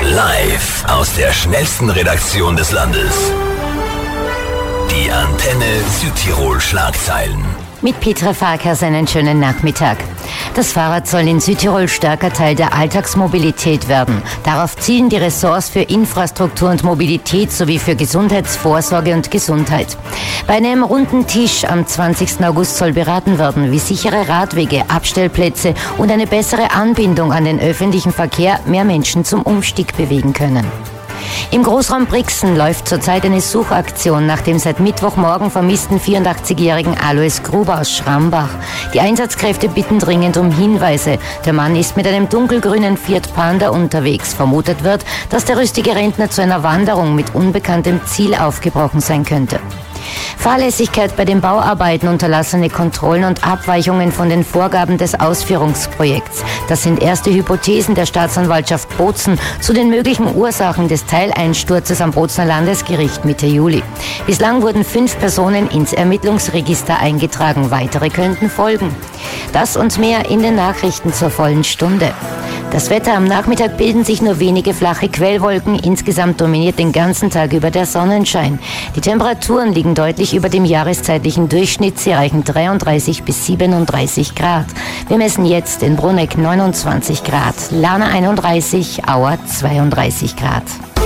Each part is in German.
Live aus der schnellsten Redaktion des Landes. Die Antenne Südtirol Schlagzeilen. Mit Petra Farkas einen schönen Nachmittag. Das Fahrrad soll in Südtirol stärker Teil der Alltagsmobilität werden. Darauf zielen die Ressorts für Infrastruktur und Mobilität sowie für Gesundheitsvorsorge und Gesundheit. Bei einem runden Tisch am 20. August soll beraten werden, wie sichere Radwege, Abstellplätze und eine bessere Anbindung an den öffentlichen Verkehr mehr Menschen zum Umstieg bewegen können. Im Großraum Brixen läuft zurzeit eine Suchaktion nach dem seit Mittwochmorgen vermissten 84-jährigen Alois Gruber aus Schrambach. Die Einsatzkräfte bitten dringend um Hinweise. Der Mann ist mit einem dunkelgrünen Fiat Panda unterwegs. Vermutet wird, dass der rüstige Rentner zu einer Wanderung mit unbekanntem Ziel aufgebrochen sein könnte. Fahrlässigkeit bei den Bauarbeiten, unterlassene Kontrollen und Abweichungen von den Vorgaben des Ausführungsprojekts. Das sind erste Hypothesen der Staatsanwaltschaft Bozen zu den möglichen Ursachen des Teileinsturzes am Bozener Landesgericht Mitte Juli. Bislang wurden 5 Personen ins Ermittlungsregister eingetragen. Weitere könnten folgen. Das und mehr in den Nachrichten zur vollen Stunde. Das Wetter: am Nachmittag bilden sich nur wenige flache Quellwolken. Insgesamt dominiert den ganzen Tag über der Sonnenschein. Die Temperaturen liegen deutlich über dem jahreszeitlichen Durchschnitt. Sie reichen 33 bis 37 Grad. Wir messen jetzt in Bruneck 29 Grad, Lana 31, Auer 32 Grad.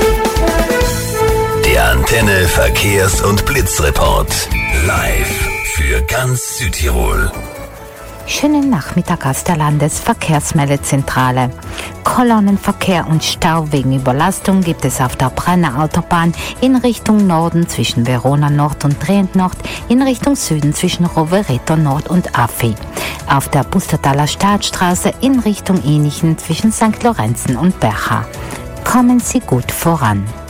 Der Antenne Verkehrs- und Blitzreport. Live für ganz Südtirol. Schönen Nachmittag aus der Landesverkehrsmeldezentrale. Kolonnenverkehr und Stau wegen Überlastung gibt es auf der Brenner Autobahn in Richtung Norden zwischen Verona Nord und Trient Nord, in Richtung Süden zwischen Rovereto Nord und Affi. Auf der Pustertaler Staatsstraße in Richtung Enichen zwischen St. Lorenzen und Bercha. Kommen Sie gut voran.